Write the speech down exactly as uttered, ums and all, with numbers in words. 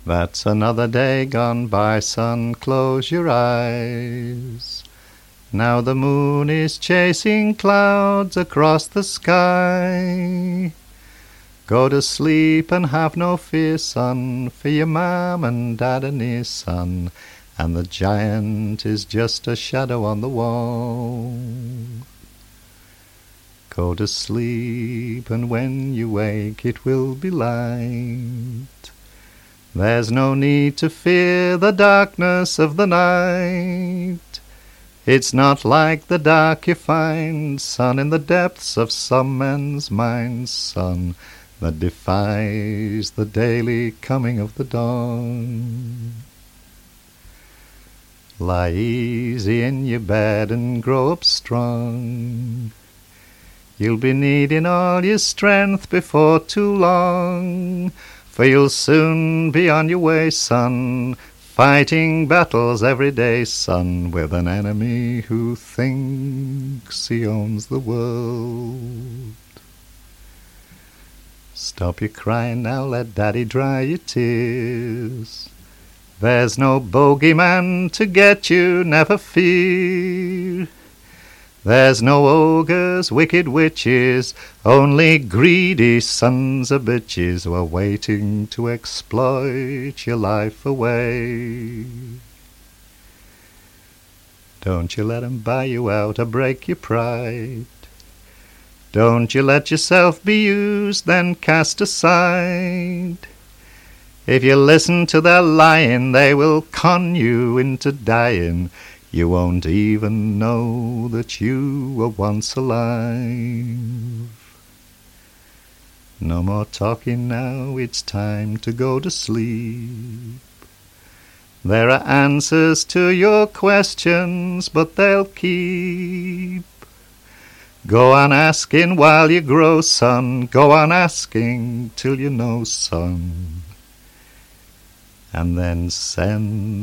That's another day gone by, son, close your eyes. Now the moon is chasing clouds across the sky. Go to sleep and have no fear, son, for your mam and dad are near, son, and the giant is just a shadow on the wall. Go to sleep, and when you wake it will be light. There's no need to fear the darkness of the night. It's not like the dark you find, son, in the depths of some men's minds, son, that defies the daily coming of the dawn. Lie easy in your bed and grow up strong. You'll be needing all your strength before too long, for you'll soon be on your way, son, fighting battles every day, son, with an enemy who thinks he owns the world. Stop your crying now, let daddy dry your tears. There's no bogeyman to get you, never fear. There's no ogres, wicked witches, only greedy sons of bitches who are waiting to exploit your life away. Don't you let 'em buy you out or break your pride. Don't you let yourself be used, then cast aside. If you listen to their lying, they will con you into dying. You won't even know that you were once alive. No more talking now, it's time to go to sleep. There are answers to your questions, but they'll keep. Go on asking while you grow, son, go on asking till you know, son, and then send